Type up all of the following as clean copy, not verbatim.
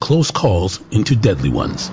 close calls into deadly ones.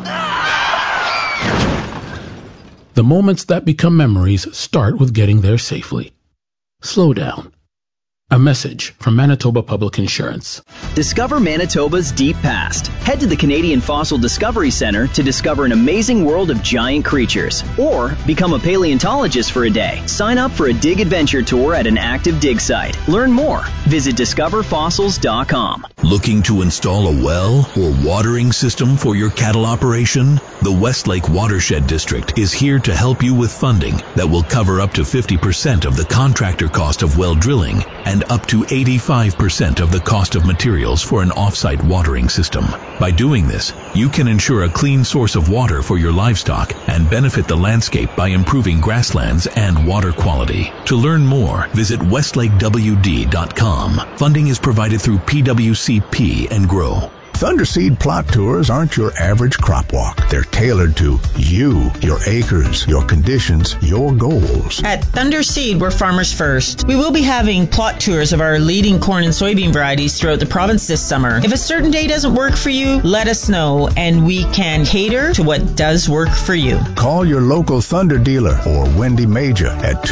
The moments that become memories start with getting there safely. Slow down. A message from Manitoba Public Insurance. Discover Manitoba's deep past. Head to the Canadian Fossil Discovery Centre to discover an amazing world of giant creatures. Or become a paleontologist for a day. Sign up for a dig adventure tour at an active dig site. Learn more. Visit discoverfossils.com. Looking to install a well or watering system for your cattle operation? The Westlake Watershed District is here to help you with funding that will cover up to 50% of the contractor cost of well drilling and up to 85% of the cost of materials for an off-site watering system. By doing this, you can ensure a clean source of water for your livestock and benefit the landscape by improving grasslands and water quality. To learn more, visit westlakewd.com. Funding is provided through PWCP and GROW. Thunderseed plot tours aren't your average crop walk. They're tailored to you, your acres, your conditions, your goals. At Thunderseed, we're farmers first. We will be having plot tours of our leading corn and soybean varieties throughout the province this summer. If a certain day doesn't work for you, let us know, and we can cater to what does work for you. Call your local Thunder dealer or Wendy Major at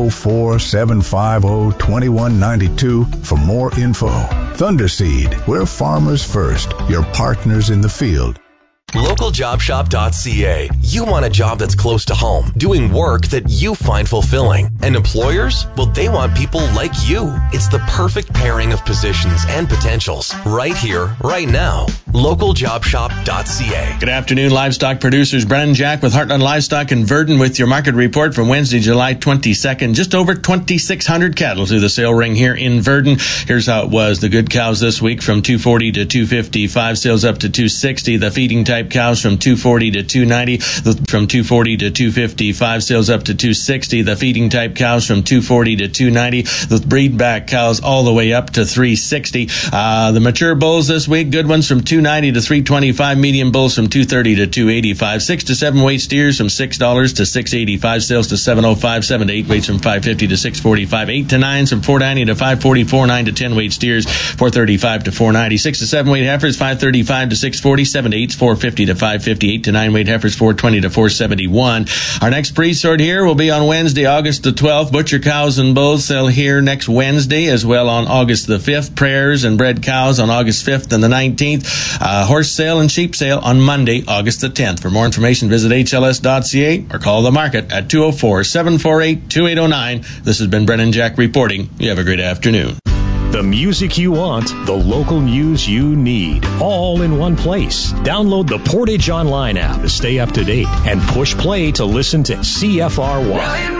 204-750-2192 for more info. Thunderseed, we're farmers first, your partners in the field. LocalJobShop.ca. You want a job that's close to home, doing work that you find fulfilling. And employers? Well, they want people like you. It's the perfect pairing of positions and potentials. Right here, right now. LocalJobShop.ca. Good afternoon, livestock producers. Brennan Jack with Heartland Livestock in Verdon with your market report from Wednesday, July 22nd. Just over 2,600 cattle through the sale ring here in Verdon. Here's how it was. The good cows this week from 240 to 255, sales up to 260. The feeding type cows from 240 to 290, from 240 to 255, sales up to 260. The feeding type cows from 240 to 290. The breed back cows all the way up to 360. The mature bulls this week, good ones from 290 to 325, medium bulls from 230 to 285. 6 to 7 weight steers from $6 to $6.85, sales to $7.05. 7 to 8 weights from $5.50 to $6.45. 8 to 9s from $4.90 to $5.44. 9 to 10 weight steers $4.35 to $4.90. 6 to 7 weight heifers $5.35 to $6.40. 7 to 8s $4.50 to $5.50. 8 to 9 weight heifers $4.20 to $4.71. Our next pre-sort here will be on Wednesday, August the 12th. Butcher cows and bulls sell here next Wednesday, as well on August the 5th. Prayers and bred cows on August 5th and the 19th. Horse sale and sheep sale on Monday, August the 10th. For more information, visit hls.ca or call the market at 204-748-2809. This has been Brennan Jack reporting. You have a great afternoon. The music you want, the local news you need, all in one place. Download the Portage Online app to stay up to date and push play to listen to CFR1.